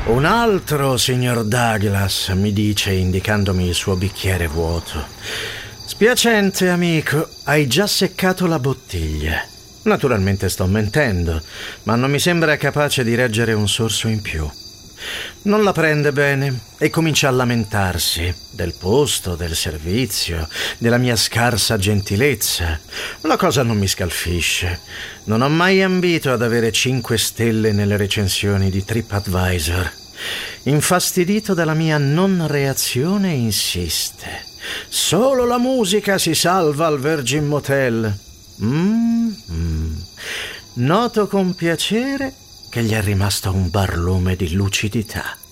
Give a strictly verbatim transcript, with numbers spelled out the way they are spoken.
Un altro, signor Douglas, mi dice indicandomi il suo bicchiere vuoto. Spiacente, amico, hai già seccato la bottiglia. Naturalmente sto mentendo, ma non mi sembra capace di reggere un sorso in più. Non la prende bene e comincia a lamentarsi del posto, del servizio, della mia scarsa gentilezza. La cosa non mi scalfisce. Non ho mai ambito ad avere cinque stelle nelle recensioni di TripAdvisor. Infastidito dalla mia non reazione, insiste. Solo la musica si salva al Virgin Motel. Mm-hmm. Noto con piacere che gli è rimasto un barlume di lucidità.